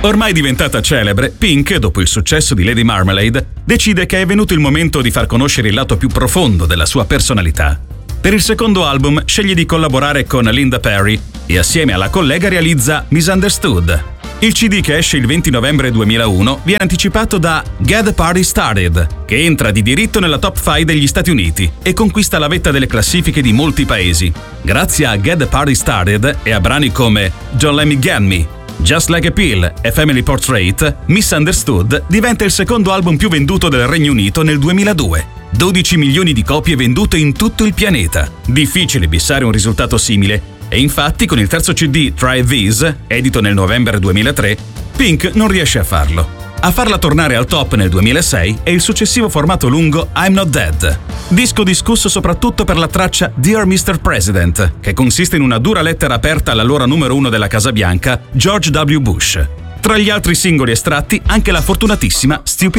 Ormai diventata celebre, Pink, dopo il successo di Lady Marmalade, decide che è venuto il momento di far conoscere il lato più profondo della sua personalità. Per il secondo album sceglie di collaborare con Linda Perry e assieme alla collega realizza Misunderstood. Il CD, che esce il 20 novembre 2001, viene anticipato da Get the Party Started, che entra di diritto nella top 5 degli Stati Uniti e conquista la vetta delle classifiche di molti paesi. Grazie a Get the Party Started e a brani come Don't Let Me Get Me, Just Like a Pill e Family Portrait, Misunderstood diventa il secondo album più venduto del Regno Unito nel 2002. 12 milioni di copie vendute in tutto il pianeta. Difficile bissare un risultato simile, e infatti con il terzo CD Try This, edito nel novembre 2003, Pink non riesce a farlo. A farla tornare al top nel 2006 è il successivo formato lungo I'm Not Dead, disco discusso soprattutto per la traccia Dear Mr. President, che consiste in una dura lettera aperta all'allora numero 1 della Casa Bianca, George W. Bush. Tra gli altri singoli estratti anche la fortunatissima Stupid